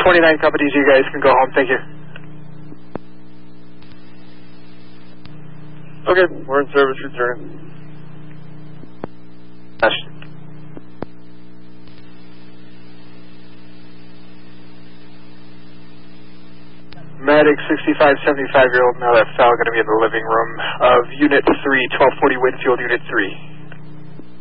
29 companies, you guys can go home. Thank you. Okay, we're in service, returning. Medic, 65, 75-year-old male that fell, going to be in the living room of Unit 3, 1240 Winfield, Unit 3.